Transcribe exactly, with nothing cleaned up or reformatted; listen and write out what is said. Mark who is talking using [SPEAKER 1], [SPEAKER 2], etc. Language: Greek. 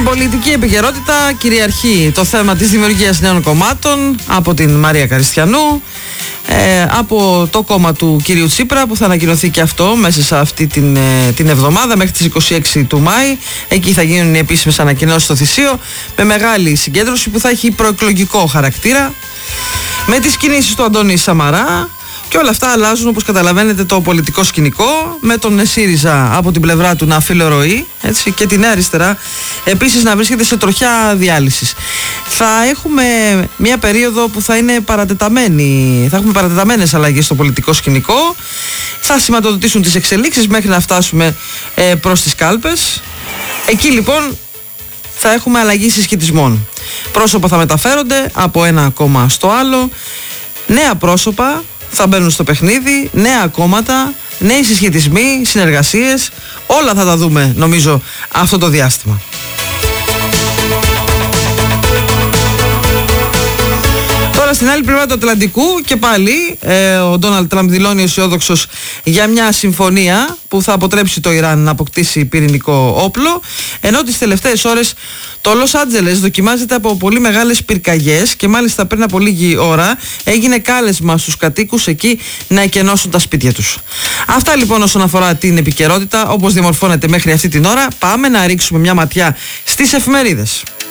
[SPEAKER 1] Στην πολιτική επικαιρότητα κυριαρχεί το θέμα της δημιουργίας νέων κομμάτων από την Μαρία Καριστιανού, ε, από το κόμμα του κυρίου Τσίπρα, που θα ανακοινωθεί και αυτό μέσα σε αυτή την, ε, την εβδομάδα μέχρι τις είκοσι έξι του Μάη. Εκεί θα γίνουν οι επίσημες ανακοινώσεις στο Θησίο, με μεγάλη συγκέντρωση που θα έχει προεκλογικό χαρακτήρα, με τις κινήσεις του Αντώνη Σαμαρά. Και όλα αυτά αλλάζουν, όπως καταλαβαίνετε, το πολιτικό σκηνικό, με τον ΣΥΡΙΖΑ από την πλευρά του να φιλορροεί, έτσι, και τη Νέα Αριστερά επίσης να βρίσκεται σε τροχιά διάλυσης. Θα έχουμε μια περίοδο που θα είναι παρατεταμένη, θα έχουμε παρατεταμένες αλλαγές στο πολιτικό σκηνικό, θα σηματοδοτήσουν τις εξελίξεις μέχρι να φτάσουμε ε, προς τις κάλπες. Εκεί λοιπόν θα έχουμε αλλαγή συσχετισμών. Πρόσωπα θα μεταφέρονται από ένα κόμμα στο άλλο, νέα πρόσωπα θα μπαίνουν στο παιχνίδι, νέα κόμματα, νέοι συσχετισμοί, συνεργασίες, όλα θα τα δούμε νομίζω αυτό το διάστημα. Τώρα στην άλλη πλευρά του Ατλαντικού και πάλι ε, ο Ντόναλντ Τραμπ δηλώνει αισιόδοξος για μια συμφωνία που θα αποτρέψει το Ιράν να αποκτήσει πυρηνικό όπλο, ενώ τις τελευταίες ώρες το Λος Άντζελες δοκιμάζεται από πολύ μεγάλες πυρκαγιές και μάλιστα πριν από λίγη ώρα έγινε κάλεσμα στους κατοίκους εκεί να εκενώσουν τα σπίτια τους. Αυτά λοιπόν όσον αφορά την επικαιρότητα, όπως διαμορφώνεται μέχρι αυτή την ώρα. Πάμε να ρίξουμε μια ματιά στις εφημερίδες.